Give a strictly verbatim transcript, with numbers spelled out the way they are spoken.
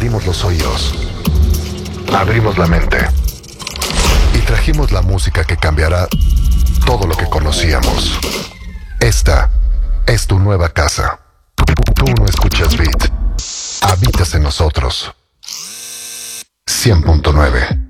abrimos los oídos, abrimos la mente y trajimos la música que cambiará todo lo que conocíamos. Esta es tu nueva casa. Tú no escuchas Beat, habitas en nosotros. cien punto nueve